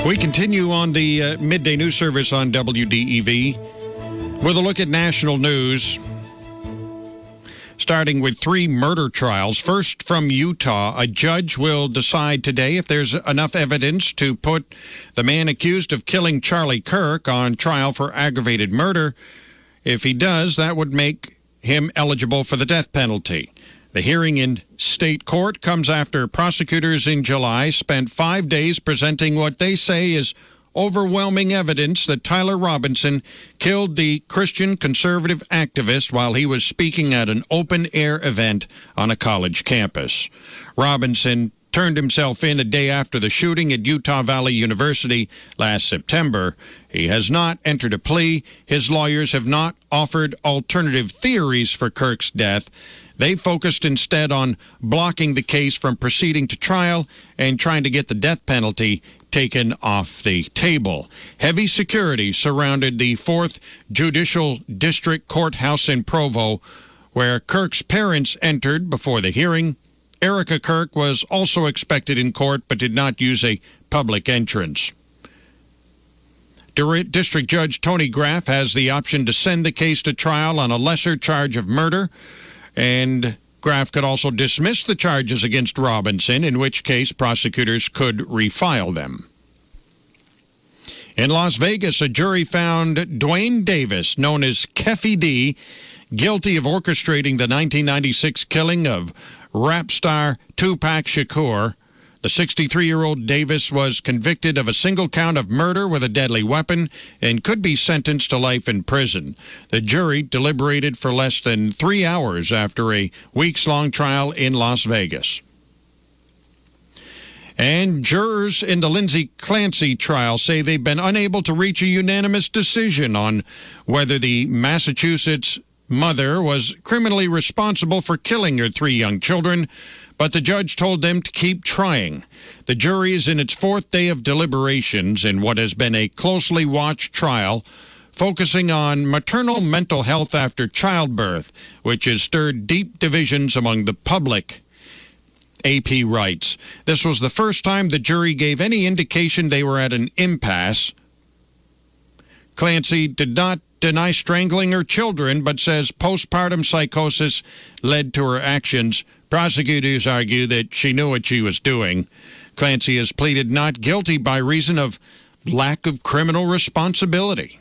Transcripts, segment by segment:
We continue on the midday news service on WDEV with a look at national news, starting with 3 murder trials. First, from Utah, a judge will decide today if there's enough evidence to put the man accused of killing Charlie Kirk on trial for aggravated murder. If he does, that would make him eligible for the death penalty. The hearing in state court comes after prosecutors in July spent 5 days presenting what they say is overwhelming evidence that Tyler Robinson killed the Christian conservative activist while he was speaking at an open-air event on a college campus. Robinson turned himself in a day after the shooting at Utah Valley University last September. He has not entered a plea. His lawyers have not offered alternative theories for Kirk's death. They focused instead on blocking the case from proceeding to trial and trying to get the death penalty taken off the table. Heavy security surrounded the 4th Judicial District Courthouse in Provo, where Kirk's parents entered before the hearing. Erica Kirk was also expected in court but did not use a public entrance. District Judge Tony Graff has the option to send the case to trial on a lesser charge of murder, and Graff could also dismiss the charges against Robinson, in which case prosecutors could refile them. In Las Vegas, a jury found Dwayne Davis, known as Keffy D, guilty of orchestrating the 1996 killing of rap star Tupac Shakur. The 63-year-old Davis was convicted of a single count of murder with a deadly weapon and could be sentenced to life in prison. The jury deliberated for less than 3 hours after a weeks-long trial in Las Vegas. And jurors in the Lindsay Clancy trial say they've been unable to reach a unanimous decision on whether the Massachusetts mother was criminally responsible for killing her 3 young children, but the judge told them to keep trying. The jury is in its 4th day of deliberations in what has been a closely watched trial focusing on maternal mental health after childbirth, which has stirred deep divisions among the public. AP writes, this was the first time the jury gave any indication they were at an impasse. Clancy did not deny strangling her children, but says postpartum psychosis led to her actions. Prosecutors argue that she knew what she was doing. Clancy has pleaded not guilty by reason of lack of criminal responsibility.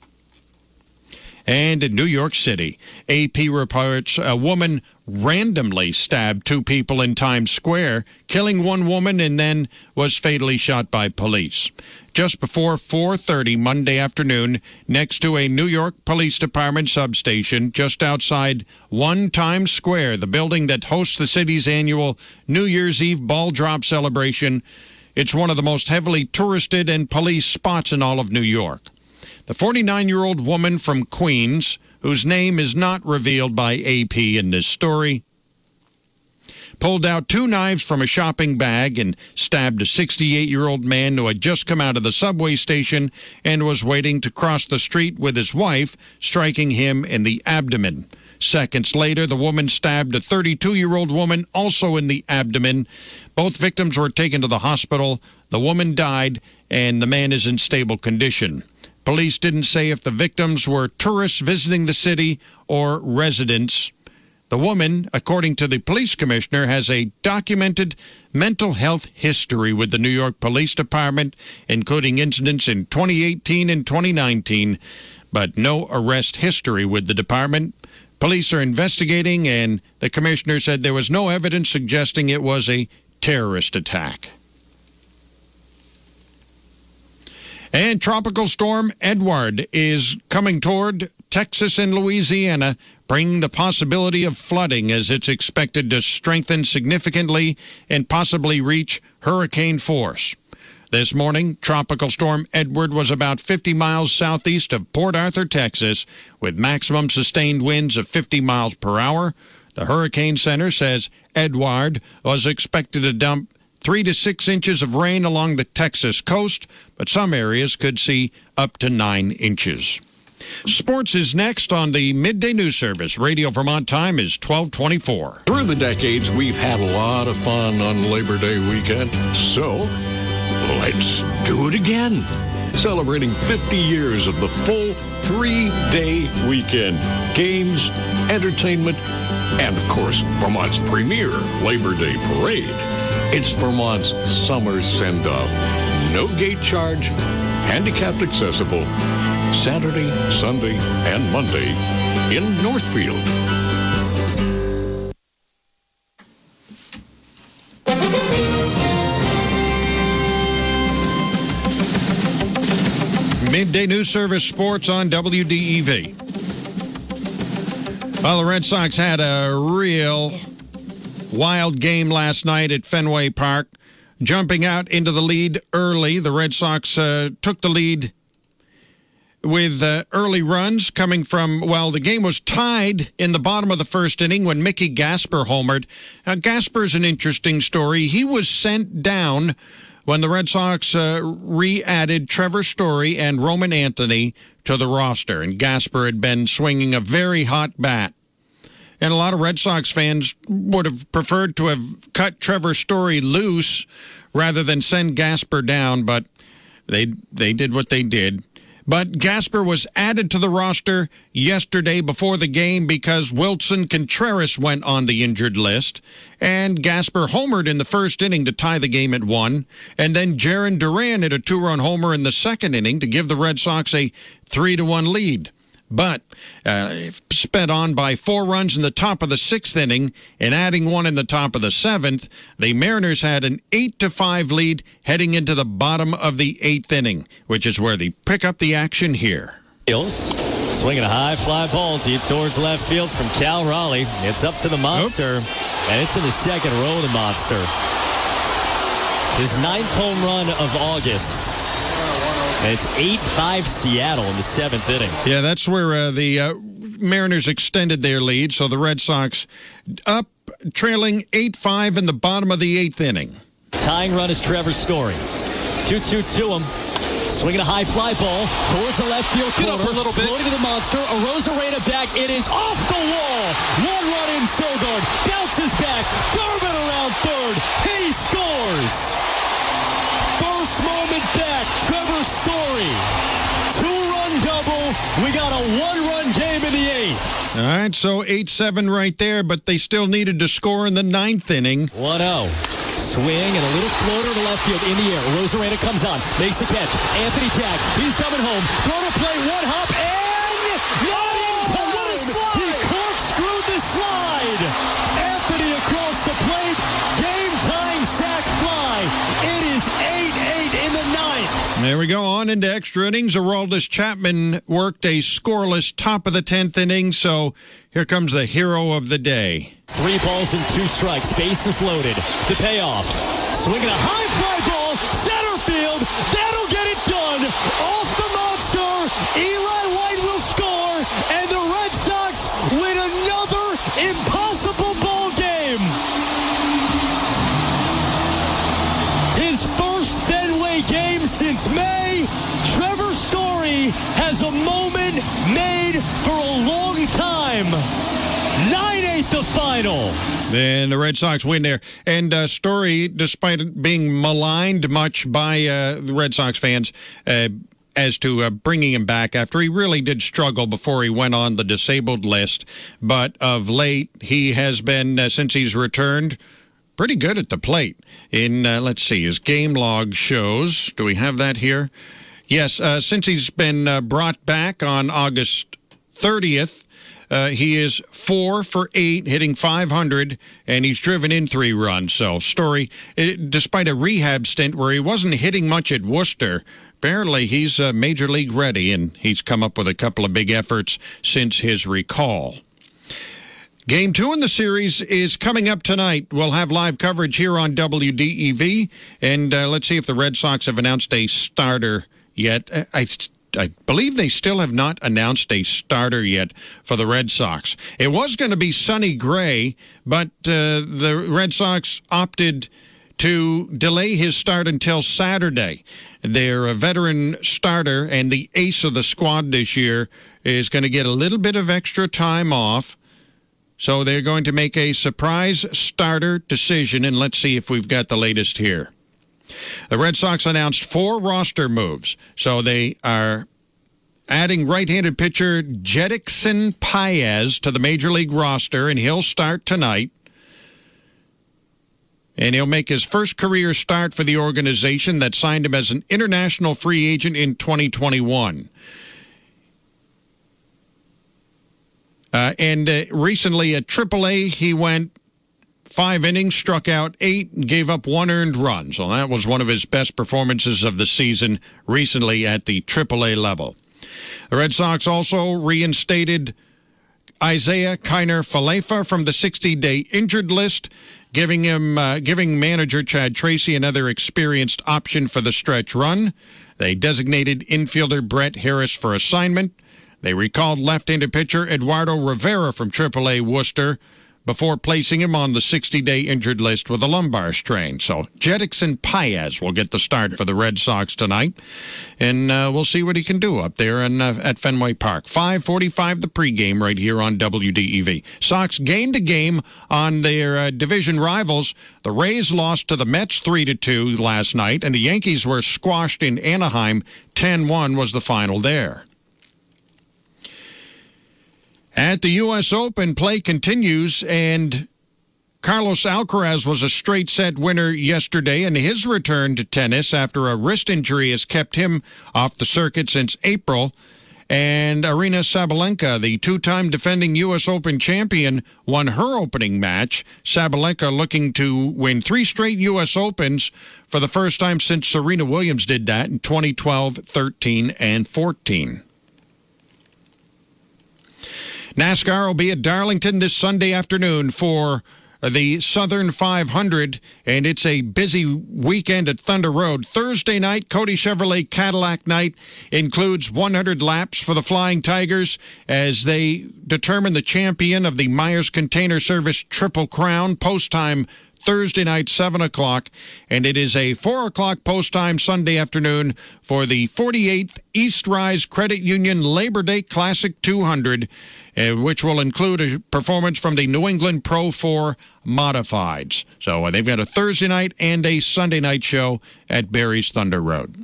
And in New York City, AP reports a woman randomly stabbed 2 people in Times Square, killing 1 woman and then was fatally shot by police. Just before 4:30 Monday afternoon, next to a New York Police Department substation just outside 1 Times Square, the building that hosts the city's annual New Year's Eve ball drop celebration. It's one of the most heavily touristed and policed spots in all of New York. The 49-year-old woman from Queens, whose name is not revealed by AP in this story, pulled out 2 knives from a shopping bag and stabbed a 68-year-old man who had just come out of the subway station and was waiting to cross the street with his wife, striking him in the abdomen. Seconds later, the woman stabbed a 32-year-old woman also in the abdomen. Both victims were taken to the hospital. The woman died, and the man is in stable condition. Police didn't say if the victims were tourists visiting the city or residents. The woman, according to the police commissioner, has a documented mental health history with the New York Police Department, including incidents in 2018 and 2019, but no arrest history with the department. Police are investigating, and the commissioner said there was no evidence suggesting it was a terrorist attack. And Tropical Storm Edward is coming toward Texas and Louisiana, bringing the possibility of flooding as it's expected to strengthen significantly and possibly reach hurricane force. This morning, Tropical Storm Edward was about 50 miles southeast of Port Arthur, Texas, with maximum sustained winds of 50 miles per hour. The Hurricane Center says Edward was expected to dump 3 to 6 inches of rain along the Texas coast, but some areas could see up to 9 inches. Sports is next on the Midday News Service. Radio Vermont time is 12:24. Through the decades, we've had a lot of fun on Labor Day weekend. So let's do it again. Celebrating 50 years of the full 3-day weekend. Games, entertainment, and, of course, Vermont's premier Labor Day parade. It's Vermont's summer send-off. No gate charge, handicapped accessible, Saturday, Sunday, and Monday in Northfield. Midday News Service Sports on WDEV. Well, the Red Sox had a real wild game last night at Fenway Park. Jumping out into the lead early, the Red Sox took the lead with early runs coming from, well, the game was tied in the bottom of the first inning when Mickey Gasper homered. Now, Gasper's an interesting story. He was sent down when the Red Sox re-added Trevor Story and Roman Anthony to the roster, and Gasper had been swinging a very hot bat. And a lot of Red Sox fans would have preferred to have cut Trevor Story loose rather than send Gasper down, but they did what they did. But Gasper was added to the roster yesterday before the game because Wilson Contreras went on the injured list. And Gasper homered in the first inning to tie the game at 1. And then Jarren Duran hit a 2-run homer in the second inning to give the Red Sox a 3-1 lead. But sped on by 4 runs in the top of the 6th inning and adding 1 in the top of the 7th, the Mariners had an 8-5 lead heading into the bottom of the 8th inning, which is where they pick up the action here. Swinging a high fly ball deep towards left field from Cal Raleigh. It's up to the Monster, and it's in the second row of the Monster. His 9th home run of August. And it's 8-5 Seattle in the 7th inning. Yeah, that's where the Mariners extended their lead. So the Red Sox up, trailing 8-5 in the bottom of the 8th inning. Tying run is Trevor Story. 2-2 to him. Swinging a high fly ball towards the left field corner. Get up a little bit. Floating to the Monster. Arozarena back. It is off the wall. 1 run in Sogard. Bounces back. Durbin around third. He scores. First moment back, Trevor Story. 2-run double. We got a 1-run game in the 8th. All right, so 8-7 right there, but they still needed to score in the 9th inning. 1-0. Swing and a little floater to left field in the air. Rosarena comes on, makes the catch. Anthony Tag, he's coming home. Throw to play, 1 hop, and not in time. What a slide! He corkscrewed the slide. Anthony across the plate, game-tying sac fly. It is 8-8 in the 9th. There we go, on into extra innings. Aroldis Chapman worked a scoreless top of the 10th inning, so here comes the hero of the day. 3 balls and 2 strikes. Bases loaded. The payoff. Swinging a high fly ball. Center field. That'll get it done. Off the Monster. Eli White will score. And the Red Sox win another impossible ball game. His first Fenway game since May. Trevor Story has a moment made for a long time. 9-8 the final. Then the Red Sox win there. And Story, despite being maligned much by the Red Sox fans as to bringing him back after he really did struggle before he went on the disabled list, but of late he has been, since he's returned, pretty good at the plate. In, let's see, his game log shows. Do we have that here? Yes, since he's been brought back on August 30th, he is 4 for 8, hitting .500, and he's driven in 3 runs. So Story, despite a rehab stint where he wasn't hitting much at Worcester, apparently he's major league ready, and he's come up with a couple of big efforts since his recall. Game 2 in the series is coming up tonight. We'll have live coverage here on WDEV, and let's see if the Red Sox have announced a starter yet. I believe they still have not announced a starter yet for the Red Sox. It was going to be Sonny Gray, but the Red Sox opted to delay his start until Saturday. Their veteran starter and the ace of the squad this year is going to get a little bit of extra time off. So they're going to make a surprise starter decision, and let's see if we've got the latest here. The Red Sox announced 4 roster moves. So they are adding right-handed pitcher Jedrickson Páez to the Major League roster, and he'll start tonight. And he'll make his first career start for the organization that signed him as an international free agent in 2021. And recently at AAA, he went 5 innings, struck out 8, and gave up 1 earned run. So that was one of his best performances of the season recently at the AAA level. The Red Sox also reinstated Isaiah Kiner-Falefa from the 60-day injured list, giving manager Chad Tracy another experienced option for the stretch run. They designated infielder Brett Harris for assignment. They recalled left-handed pitcher Eduardo Rivera from AAA Worcester before placing him on the 60-day injured list with a lumbar strain. So Jedrickson Páez will get the start for the Red Sox tonight, and we'll see what he can do up there at Fenway Park. 5:45 the pregame right here on WDEV. Sox gained a game on their division rivals. The Rays lost to the Mets 3-2 last night, and the Yankees were squashed in Anaheim. 10-1 was the final there. At the U.S. Open, play continues, and Carlos Alcaraz was a straight-set winner yesterday, and his return to tennis after a wrist injury has kept him off the circuit since April. And Aryna Sabalenka, the 2-time defending U.S. Open champion, won her opening match. Sabalenka looking to win 3 straight U.S. Opens for the first time since Serena Williams did that in 2012, 13, and 14. NASCAR will be at Darlington this Sunday afternoon for the Southern 500, and it's a busy weekend at Thunder Road. Thursday night, Cody Chevrolet Cadillac night includes 100 laps for the Flying Tigers as they determine the champion of the Myers Container Service Triple Crown. Post time Thursday night, 7 o'clock, and it is a 4 o'clock post time Sunday afternoon for the 48th East Rise Credit Union Labor Day Classic 200, which will include a performance from the New England Pro 4 Modifieds. So they've got a Thursday night and a Sunday night show at Barry's Thunder Road.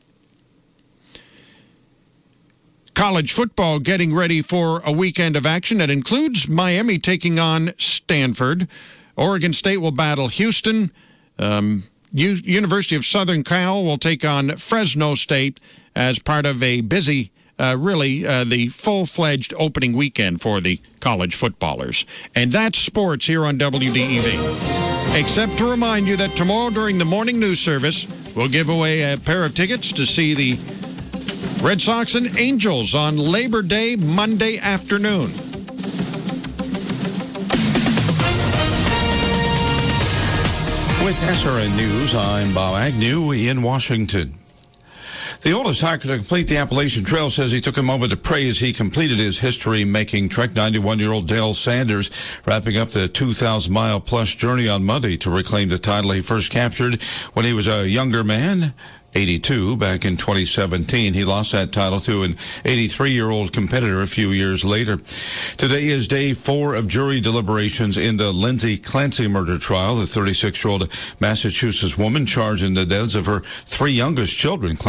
College football getting ready for a weekend of action that includes Miami taking on Stanford. Oregon State will battle Houston. University of Southern Cal will take on Fresno State as part of a busy, the full-fledged opening weekend for the college footballers. And that's sports here on WDEV. Except to remind you that tomorrow during the morning news service, we'll give away a pair of tickets to see the Red Sox and Angels on Labor Day, Monday afternoon. With SRN News, I'm Bob Agnew in Washington. The oldest hiker to complete the Appalachian Trail says he took a moment to pray as he completed his history-making trek. 91-year-old Dale Sanders wrapping up the 2,000-mile-plus journey on Monday to reclaim the title he first captured when he was a younger man. 82 back in 2017. He lost that title to an 83-year-old competitor a few years later. Today is day 4 of jury deliberations in the Lindsay Clancy murder trial. The 36-year-old Massachusetts woman charged in the deaths of her 3 youngest children.